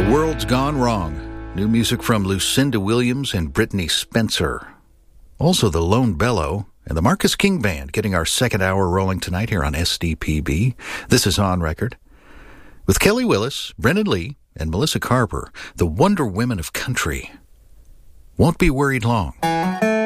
World's Gone Wrong. New music from Lucinda Williams and Brittany Spencer. Also the Lone Bellow and the Marcus King Band getting our second hour rolling tonight here on SDPB. This is On Record. With Kelly Willis, Brennan Lee, and Melissa Carper, the Wonder Women of Country. Won't be worried long.